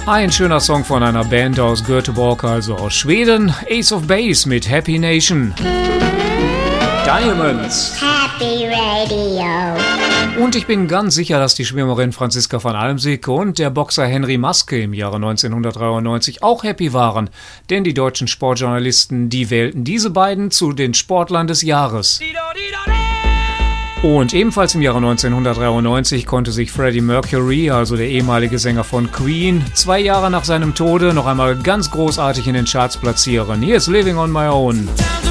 Ein schöner Song von einer Band aus Göteborg, also aus Schweden. Ace of Base mit Happy Nation. Diamonds. Happy Radio. Und ich bin ganz sicher, dass die Schwimmerin Franziska van Almsick und der Boxer Henry Maske im Jahre 1993 auch happy waren. Denn die deutschen Sportjournalisten, die wählten diese beiden zu den Sportlern des Jahres. Und ebenfalls im Jahre 1993 konnte sich Freddie Mercury, also der ehemalige Sänger von Queen, 2 Jahre nach seinem Tode noch einmal ganz großartig in den Charts platzieren. Hier ist Living on My Own.